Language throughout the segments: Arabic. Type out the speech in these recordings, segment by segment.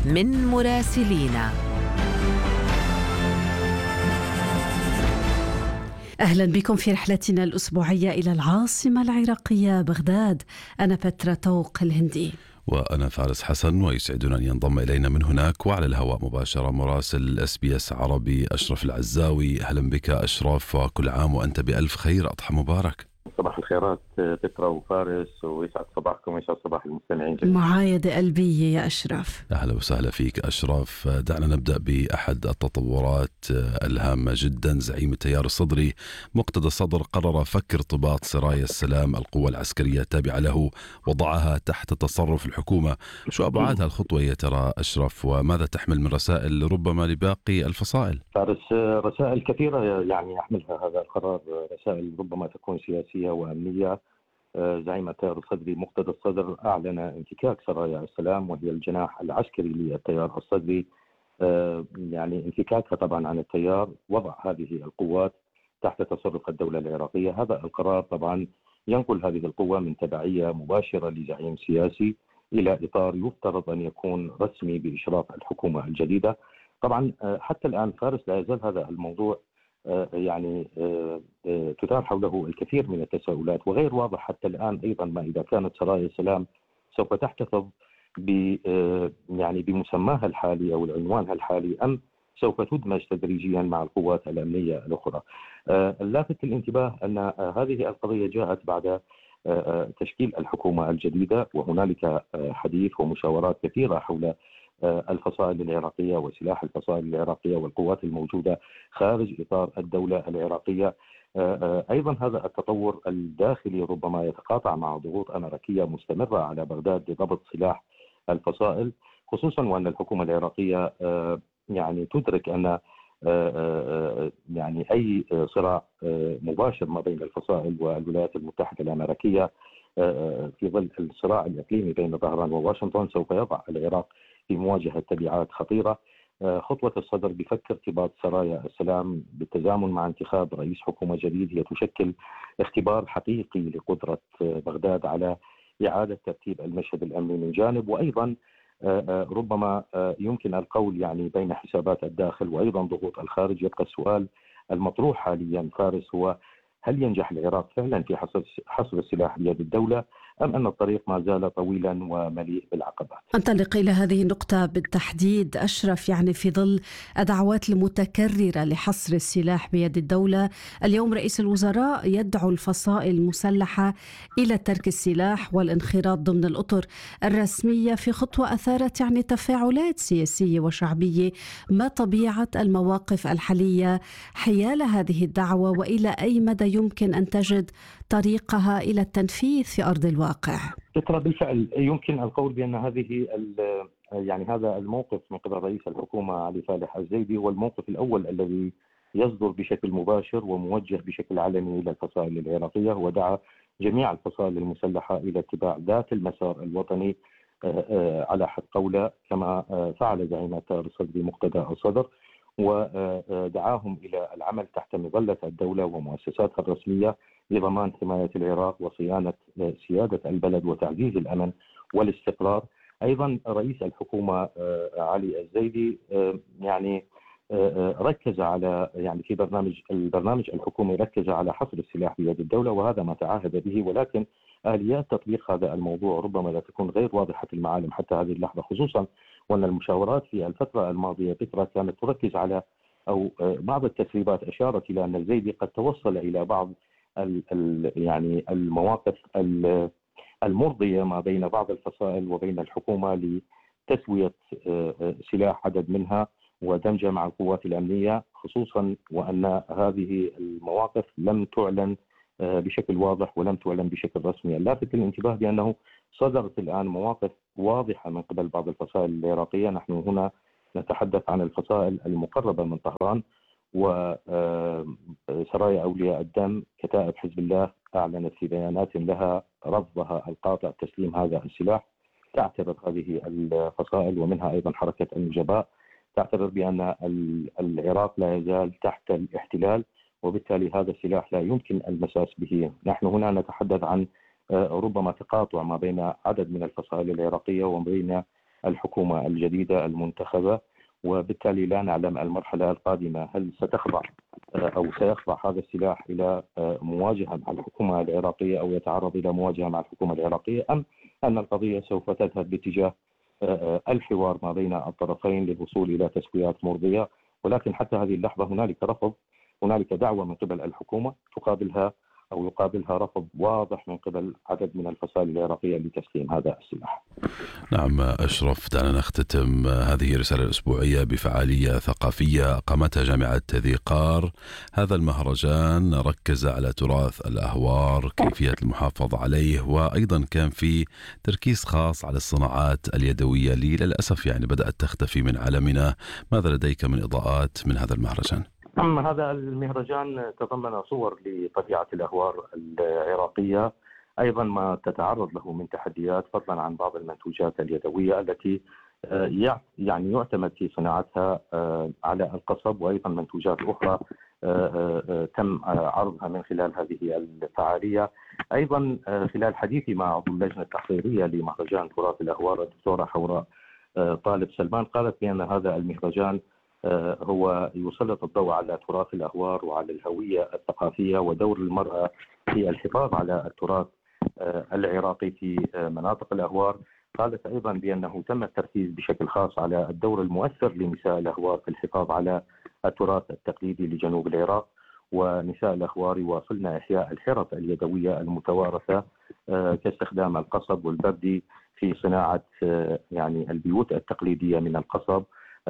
من مراسلينا. أهلا بكم في رحلتنا الأسبوعية إلى العاصمة العراقية بغداد. أنا بترا طوق الهندي وأنا فارس حسن، ويسعدنا أن ينضم إلينا من هناك وعلى الهواء مباشرة مراسل SBS عربي أشرف العزاوي. أهلا بك أشرف، وكل عام وأنت بألف خير، أضحى مبارك. صباح الخيرات بترا وفارس، ويسعد صباحكم ويسعد صباح المستمعين. معايدة قلبية يا أشرف. أهلا وسهلا فيك أشرف. دعنا نبدأ بأحد التطورات الهامة جدا. زعيم التيار الصدري مقتدى الصدر قرر فك ارتباط سرايا السلام، القوة العسكرية التابعة له، وضعها تحت تصرف الحكومة. شو أبعاد هالخطوة يا ترى أشرف، وماذا تحمل من رسائل ربما لباقي الفصائل؟ فارس، رسائل كثيرة يعني يحملها هذا القرار، رسائل ربما تكون سياسية وأمنية. زعيم التيار الصدري مقتدى الصدر أعلن انفكاك سرايا السلام، وهي الجناح العسكري للتيار الصدري. يعني انفكاكها طبعا عن التيار، وضع هذه القوات تحت تصرف الدولة العراقية. هذا القرار طبعا ينقل هذه القوة من تبعية مباشرة لزعيم سياسي إلى إطار يفترض أن يكون رسمي بإشراف الحكومة الجديدة. طبعا حتى الآن فارس لا يزال هذا الموضوع يعني تثار حوله الكثير من التساؤلات، وغير واضح حتى الآن أيضا ما إذا كانت سرايا السلام سوف تحتفظ يعني بمسماها الحالي أو العنوانها الحالي، أم سوف تدمج تدريجيا مع القوات الأمنية الأخرى. اللافت للانتباه أن هذه القضية جاءت بعد تشكيل الحكومة الجديدة، وهنالك حديث ومشاورات كثيرة حول الفصائل العراقية وسلاح الفصائل العراقية والقوات الموجودة خارج إطار الدولة العراقية. أيضا هذا التطور الداخلي ربما يتقاطع مع ضغوط أمريكية مستمرة على بغداد لضبط سلاح الفصائل، خصوصا وأن الحكومة العراقية يعني تدرك أن يعني أي صراع مباشر ما بين الفصائل والولايات المتحدة الأمريكية في ظل الصراع الإقليمي بين طهران وواشنطن سوف يضع العراق في مواجهة تبعات خطيرة. خطوة الصدر بفك ارتباط سرايا السلام بالتزامن مع انتخاب رئيس حكومة جديد هي تشكل اختبار حقيقي لقدرة بغداد على إعادة ترتيب المشهد الأمني من جانب، وأيضا ربما يمكن القول يعني بين حسابات الداخل وأيضا ضغوط الخارج. يبقى السؤال المطروح حاليا فارس هو: هل ينجح العراق فعلا في حصر السلاح بيد الدولة، أم أن الطريق ما زال طويلا ومليء بالعقبات؟ أنطلق إلى هذه النقطة بالتحديد أشرف. يعني في ظل الدعوات المتكررة لحصر السلاح بيد الدولة، اليوم رئيس الوزراء يدعو الفصائل المسلحة إلى ترك السلاح والانخراط ضمن الأطر الرسمية، في خطوة أثارت يعني تفاعلات سياسية وشعبية. ما طبيعة المواقف الحالية حيال هذه الدعوة، وإلى أي مدى يمكن أن تجد طريقها إلى التنفيذ في أرض الواقع؟ بالفعل يمكن القول بأن يعني هذا الموقف من قبل رئيس الحكومة علي فالح الزيدي هو الموقف الأول الذي يصدر بشكل مباشر وموجه بشكل علني إلى الفصائل العراقية، ودعا جميع الفصائل المسلحة إلى اتباع ذات المسار الوطني على حد قوله، كما فعل زعيم التيار الصدري مقتدى الصدر، ودعاهم إلى العمل تحت مظلة الدولة ومؤسساتها الرسمية لضمان حماية العراق وصيانة سيادة البلد وتعزيز الأمن والاستقرار. أيضا رئيس الحكومة علي الزيدي يعني ركز على يعني في البرنامج الحكومي ركز على حصر السلاح بيد الدولة، وهذا ما تعهد به، ولكن آليات تطبيق هذا الموضوع ربما لا تكون غير واضحة المعالم حتى هذه اللحظة، خصوصا وأن المشاورات في الفترة الماضية كانت تركز على أو بعض التسريبات أشارت إلى أن الزيدي قد توصل إلى بعض يعني المواقف المرضية ما بين بعض الفصائل وبين الحكومة لتسوية سلاح عدد منها ودمجها مع القوات الأمنية، خصوصا وأن هذه المواقف لم تعلن بشكل واضح ولم تعلن بشكل رسمي. اللافت للانتباه بأنه صدرت الآن مواقف واضحة من قبل بعض الفصائل العراقية. نحن هنا نتحدث عن الفصائل المقربة من طهران وسرايا أولياء الدم. كتائب حزب الله أعلنت في بيانات لها رفضها القاطع تسليم هذا السلاح. تعتبر هذه الفصائل ومنها أيضا حركة النجباء تعتبر بأن العراق لا يزال تحت الاحتلال، وبالتالي هذا السلاح لا يمكن المساس به. نحن هنا نتحدث عن ربما تقاطع ما بين عدد من الفصائل العراقية وبين الحكومة الجديدة المنتخبة، وبالتالي لا نعلم المرحلة القادمة هل ستخضع أو سيخضع هذا السلاح إلى مواجهة مع الحكومة العراقية أو يتعرض إلى مواجهة مع الحكومة العراقية، أم أن القضية سوف تذهب باتجاه الحوار ما بين الطرفين للوصول إلى تسويات مرضية. ولكن حتى هذه اللحظة هنالك رفض، هنالك دعوة من قبل الحكومة يقابلها رفض واضح من قبل عدد من الفصائل العراقية لتسليم هذا السلاح. نعم أشرف، دعنا نختتم هذه الرسالة الأسبوعية بفعالية ثقافية أقامتها جامعة ذي قار. هذا المهرجان ركز على تراث الأهوار، كيفية المحافظة عليه، وأيضا كان في تركيز خاص على الصناعات اليدوية اللي للأسف بدأت تختفي من عالمنا. ماذا لديك من إضاءات من هذا المهرجان؟ هذا المهرجان تضمن صور لطبيعة الأهوار العراقية، أيضا ما تتعرض له من تحديات، فضلا عن بعض المنتوجات اليدوية التي يعتمد في صناعتها على القصب، وأيضا منتوجات أخرى تم عرضها من خلال هذه الفعالية. أيضا خلال حديثي مع عضو اللجنة التحضيرية لمهرجان تراث الأهوار الدكتورة حوراء طالب سلمان، قالت بأن هذا المهرجان هو يسلط الضوء على تراث الأهوار وعلى الهوية الثقافية ودور المرأة في الحفاظ على التراث العراقي في مناطق الأهوار. قالت أيضا بأنه تم التركيز بشكل خاص على الدور المؤثر لنساء الأهوار في الحفاظ على التراث التقليدي لجنوب العراق، ونساء الأهوار يواصلن إحياء الحرف اليدوية المتوارثة كاستخدام القصب والبردي في صناعة البيوت التقليدية من القصب.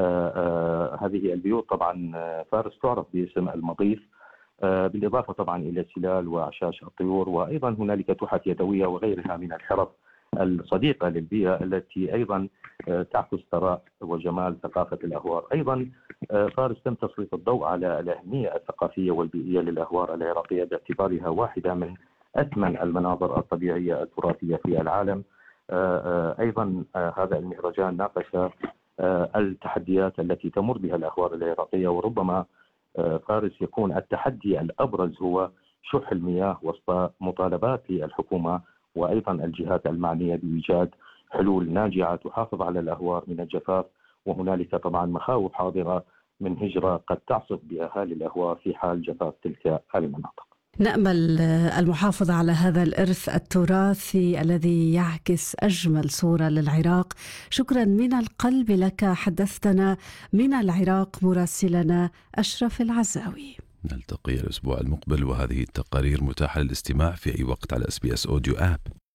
هذه البيوت طبعا فارس تعرف باسم المضيف، بالإضافة طبعا إلى السلال وأعشاش الطيور، وأيضا هنالك تحف يدوية وغيرها من الحرف الصديقة للبيئة التي أيضا تعكس ثراء وجمال ثقافة الأهوار. أيضا فارس تم تسليط الضوء على الأهمية الثقافية والبيئية للأهوار العراقية باعتبارها واحدة من أثمن المناظر الطبيعية التراثية في العالم. أيضا هذا المهرجان ناقش التحديات التي تمر بها الأهوار العراقية، وربما فارس يكون التحدي الأبرز هو شح المياه وسط مطالبات للحكومة وأيضا الجهات المعنية بإيجاد حلول ناجعة تحافظ على الأهوار من الجفاف. وهنالك طبعا مخاوف حاضرة من هجرة قد تعصف بأهالي الأهوار في حال جفاف تلك المناطق. نأمل المحافظة على هذا الإرث التراثي الذي يعكس أجمل صورة للعراق. شكرا من القلب لك، حدثتنا من العراق مراسلنا أشرف العزاوي. نلتقي الأسبوع المقبل، وهذه التقارير متاحة للاستماع في أي وقت على SBS Audio App.